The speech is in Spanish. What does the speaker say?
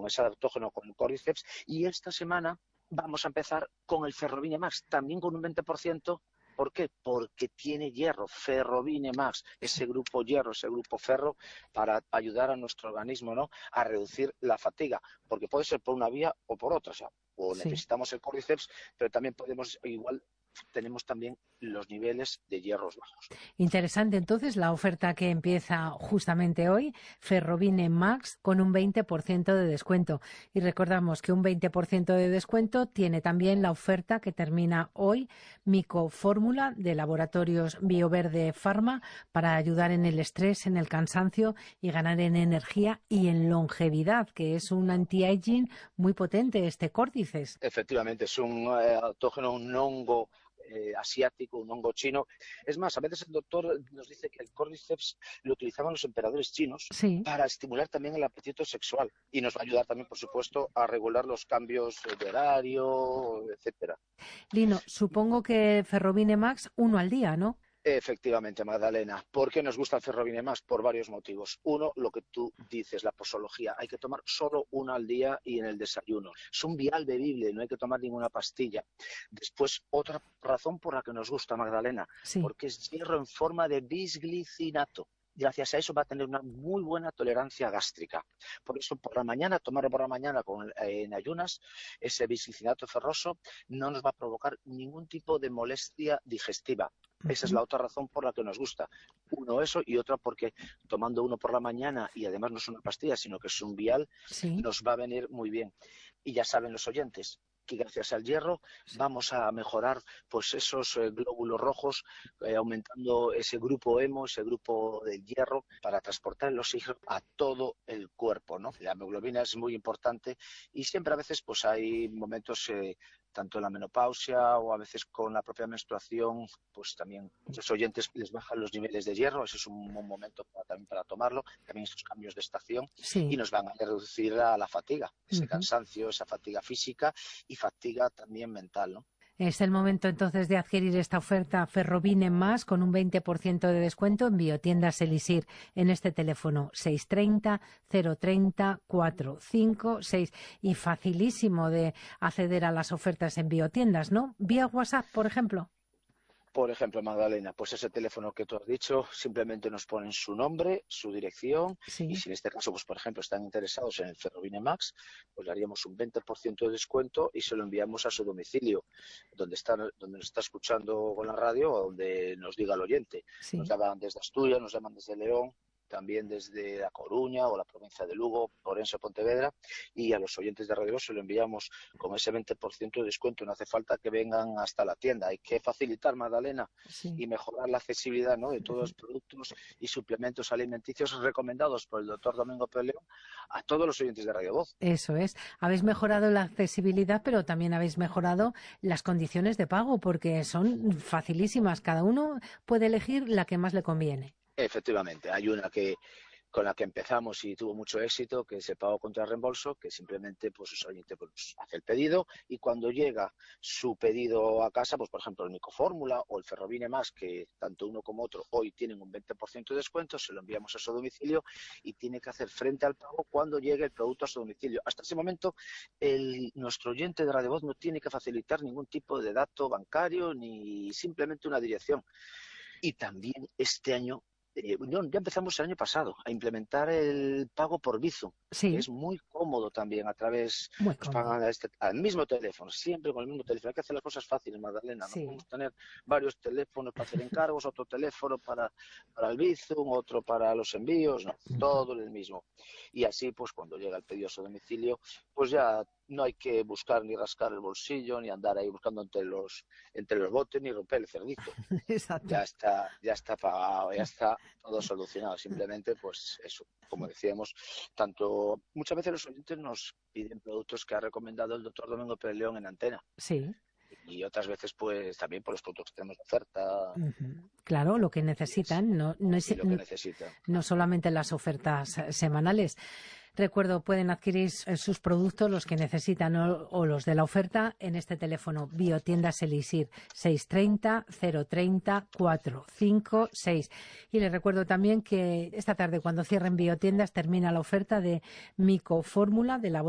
con ese adaptógeno, con el Cordyceps, y esta semana vamos a empezar con el Ferrovine Max, también con un 20%. ¿Por qué? Porque tiene hierro, Ferrovine Max, ese grupo hierro, ese grupo ferro, para ayudar a nuestro organismo, ¿no?, a reducir la fatiga, porque puede ser por una vía o por otra, o sea, o Sí. necesitamos el Cordyceps, pero también tenemos también los niveles de hierros bajos. Interesante, entonces, la oferta que empieza justamente hoy, Ferrovine Max, con un 20% de descuento. Y recordamos que un 20% de descuento tiene también la oferta que termina hoy, Micofórmula, de Laboratorios Bioverde Pharma, para ayudar en el estrés, en el cansancio y ganar en energía y en longevidad, que es un anti-aging muy potente, este Cordyceps. Efectivamente, es un autógeno, un hongo asiático, un hongo chino. Es más, a veces el doctor nos dice que el Cordyceps lo utilizaban los emperadores chinos Sí. para estimular también el apetito sexual y nos va a ayudar también, por supuesto, a regular los cambios de horario, etcétera. Lino, supongo que Ferrovine Max, uno al día, ¿no? Efectivamente, Magdalena. ¿Por qué nos gusta el Ferrovine Más? Por varios motivos. Uno, lo que tú dices, la posología. Hay que tomar solo una al día y en el desayuno. Es un vial bebible, no hay que tomar ninguna pastilla. Después, otra razón por la que nos gusta, Magdalena, Sí. porque es hierro en forma de bisglicinato. Gracias a eso va a tener una muy buena tolerancia gástrica. Por eso, tomarlo por la mañana en ayunas, ese bisglicinato ferroso no nos va a provocar ningún tipo de molestia digestiva. Esa es la otra razón por la que nos gusta. Uno, eso, y otra porque tomando uno por la mañana, y además no es una pastilla, sino que es un vial, Sí. nos va a venir muy bien. Y ya saben los oyentes que gracias al hierro vamos a mejorar pues esos glóbulos rojos, aumentando ese grupo hemo, ese grupo del hierro, para transportar el oxígeno a todo el cuerpo, ¿no? La hemoglobina es muy importante y siempre a veces pues hay momentos tanto en la menopausia o a veces con la propia menstruación, pues también muchos oyentes les bajan los niveles de hierro, ese es un buen momento también para tomarlo, también esos cambios de estación, Sí. y nos van a reducir la fatiga, ese Ujú. cansancio, esa fatiga física y fatiga también mental, ¿no? Es el momento entonces de adquirir esta oferta Ferrovine Más con un 20% de descuento en Biotiendas Elisir en este teléfono 630 030 456 y facilísimo de acceder a las ofertas en Biotiendas, ¿no? Vía WhatsApp, por ejemplo. Por ejemplo, Magdalena, pues ese teléfono que tú has dicho, simplemente nos ponen su nombre, su dirección, Sí. y si en este caso, pues por ejemplo, están interesados en el Ferrovine Max, pues le haríamos un 20% de descuento y se lo enviamos a su domicilio, donde nos está escuchando con la radio o donde nos diga el oyente. Sí. Nos llaman desde Asturias, nos llaman desde León, también desde La Coruña o la provincia de Lugo, Orense o Pontevedra, y a los oyentes de Radio se lo enviamos con ese 20% de descuento. No hace falta que vengan hasta la tienda, hay que facilitar, Magdalena, Sí. y mejorar la accesibilidad, ¿no?, de todos los productos y suplementos alimenticios recomendados por el doctor Domingo Peleón a todos los oyentes de Radio Voz. Eso es. Habéis mejorado la accesibilidad, pero también habéis mejorado las condiciones de pago, porque son facilísimas. Cada uno puede elegir la que más le conviene. Efectivamente, hay una con la que empezamos y tuvo mucho éxito, que es el pago contra reembolso, que simplemente pues el oyente pues, hace el pedido y cuando llega su pedido a casa, pues por ejemplo el Micofórmula o el Ferrovine Más, que tanto uno como otro hoy tienen un 20% de descuento, se lo enviamos a su domicilio y tiene que hacer frente al pago cuando llegue el producto a su domicilio. Hasta ese momento nuestro oyente de Radio Voz no tiene que facilitar ningún tipo de dato bancario ni simplemente una dirección. Y también este año, ya empezamos el año pasado a implementar el pago por Bizum, Sí. que es muy cómodo también, Muy nos cómodo. pagan al mismo teléfono, siempre con el mismo teléfono. Hay que hacer las cosas fáciles, Magdalena, no Sí. podemos tener varios teléfonos para hacer encargos, otro teléfono para el Bizum, otro para los envíos, no, todo el mismo. Y así, pues cuando llega el pedido a su domicilio, pues ya no hay que buscar ni rascar el bolsillo, ni andar ahí buscando entre los botes, ni romper el cerdito. Exacto. Ya está pagado, ya está todo solucionado. Simplemente, pues eso, como decíamos, muchas veces los oyentes nos piden productos que ha recomendado el doctor Domingo Pérez León en antena. Sí. Y otras veces, pues también por los productos que tenemos de oferta. Claro, lo que necesitan, no Lo que necesitan. No solamente las ofertas semanales. Recuerdo, pueden adquirir sus productos, los que necesitan o los de la oferta, en este teléfono Biotiendas Elisir 630 030 456. Y les recuerdo también que esta tarde, cuando cierren Biotiendas, termina la oferta de Micofórmula de la